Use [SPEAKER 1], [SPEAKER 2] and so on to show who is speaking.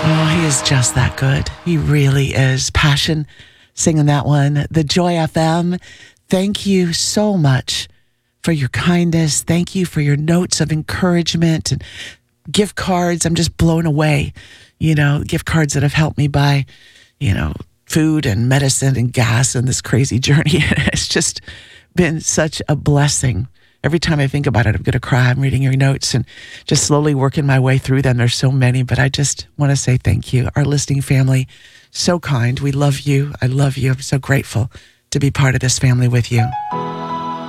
[SPEAKER 1] Oh, he is just that good. He really is. Passion singing that one. The Joy FM. Thank you so much for your kindness. Thank you for your notes of encouragement and gift cards. I'm just blown away. Gift cards that have helped me buy, food and medicine and gas in this crazy journey. It's just been such a blessing. Every time I think about it, I'm going to cry. I'm reading your notes and just slowly working my way through them. There's so many, but I just want to say thank you. Our listening family, so kind. We love you. I love you. I'm so grateful to be part of this family with you.